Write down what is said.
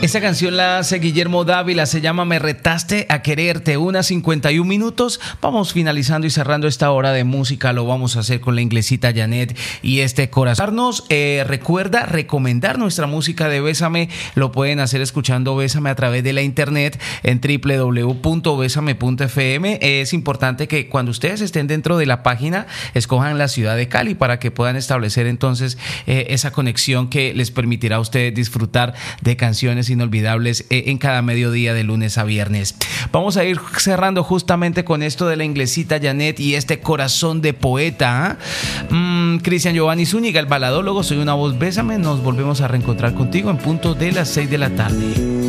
Esta canción la hace Guillermo Dávila, se llama Me retaste a quererte, unas 51 minutos. Vamos finalizando y cerrando esta hora de música. Lo vamos a hacer con la inglesita Janet y este corazón. Recuerda recomendar nuestra música de Bésame. Lo pueden hacer escuchando Bésame a través de la internet en www.besame.fm. Es importante que cuando ustedes estén dentro de la página escojan la ciudad de Cali para que puedan establecer entonces esa conexión que les permitirá a ustedes disfrutar de canciones inolvidables en cada mediodía de lunes a viernes. Vamos a ir cerrando justamente con esto de la inglesita Janet y este corazón de poeta. Cristian Giovanni Zúñiga, el baladólogo, soy una voz. Bésame. Nos volvemos a reencontrar contigo en punto de las 6 de la tarde.